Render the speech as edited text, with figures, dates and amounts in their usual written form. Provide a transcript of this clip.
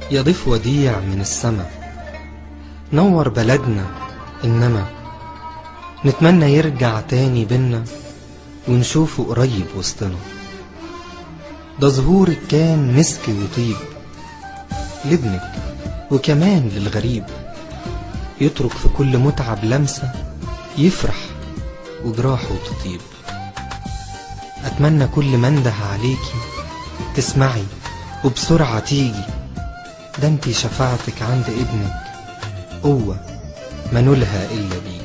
يا ضيف وديع من السما، نور بلدنا إنما نتمنى يرجع تاني بينا ونشوفه قريب وسطنا. ده ظهورك كان مسك وطيب لابنك وكمان للغريب، يترك في كل متعب لمسة يفرح وجراحه تطيب. أتمنى كل ما انده عليكي تسمعي وبسرعة تيجي، ده انتي شفاعتك عند ابنك قوة ما نلها إلا بيكي.